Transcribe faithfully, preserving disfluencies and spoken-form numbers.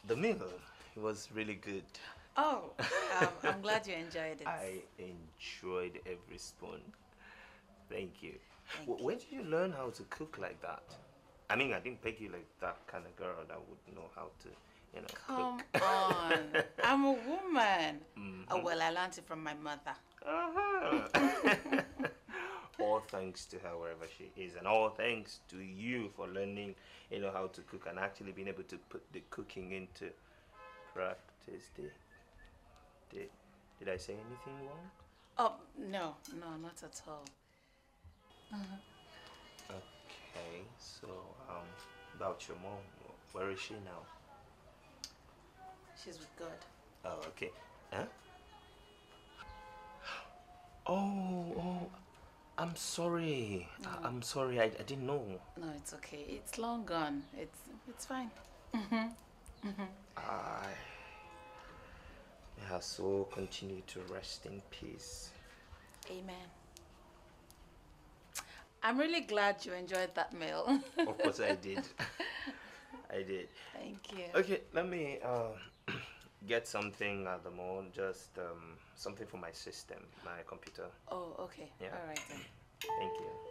The meal was really good. Oh, um, I'm glad you enjoyed it. I enjoyed every spoon. Thank you. Thank Wh- you. Where did you learn how to cook like that? I mean, I didn't peg you like that kind of girl that would know how to, you know, Come cook. on. I'm a woman. Oh, Mhm. well, I learned it from my mother. Uh-huh. All thanks to her wherever she is, and all thanks to you for learning, you know, how to cook and actually being able to put the cooking into practice. Did, did, did I say anything wrong? Oh, no, no, not at all. Okay, so um, about your mom, where is she now? She's with God. Oh, okay. Huh? Oh, oh, I'm sorry. I- No, I'm sorry. I, I didn't know. no, it's okay. It's long gone. It's it's fine. I may her soul continue to rest in peace. Amen. I'm really glad you enjoyed that meal. Of course, I did. I did. Thank you. Okay, let me uh, get something at the moment. Just um, something for my system, my computer. Oh, okay. Yeah. All right then. Thank you.